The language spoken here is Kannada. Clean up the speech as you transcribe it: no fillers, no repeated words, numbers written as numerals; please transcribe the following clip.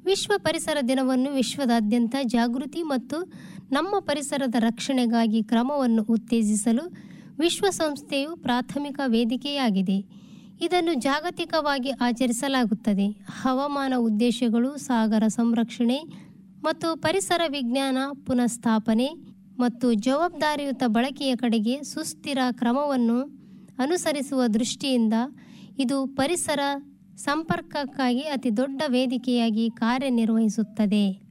ವಿಶ್ವ ಪರಿಸರ ದಿನವನ್ನು ವಿಶ್ವದಾದ್ಯಂತ ಜಾಗೃತಿ ಮತ್ತು ನಮ್ಮ ಪರಿಸರದ ರಕ್ಷಣೆಗಾಗಿ ಕ್ರಮವನ್ನು ಉತ್ತೇಜಿಸಲು ವಿಶ್ವಸಂಸ್ಥೆಯು ಪ್ರಾಥಮಿಕ ವೇದಿಕೆಯಾಗಿದೆ. ಇದನ್ನು ಜಾಗತಿಕವಾಗಿ ಆಚರಿಸಲಾಗುತ್ತದೆ. ಹವಾಮಾನ ಉದ್ದೇಶಗಳು, ಸಾಗರ ಸಂರಕ್ಷಣೆ ಮತ್ತು ಪರಿಸರ ವಿಜ್ಞಾನ ಪುನಃಸ್ಥಾಪನೆ ಮತ್ತು ಜವಾಬ್ದಾರಿಯುತ ಬಳಕೆಯ ಕಡೆಗೆ ಸುಸ್ಥಿರ ಕ್ರಮವನ್ನು ಅನುಸರಿಸುವ ದೃಷ್ಟಿಯಿಂದ ಇದು ಪರಿಸರ ಸಂಪರ್ಕಕ್ಕಾಗಿ ಅತಿ ದೊಡ್ಡ ವೇದಿಕೆಯಾಗಿ ಕಾರ್ಯನಿರ್ವಹಿಸುತ್ತದೆ.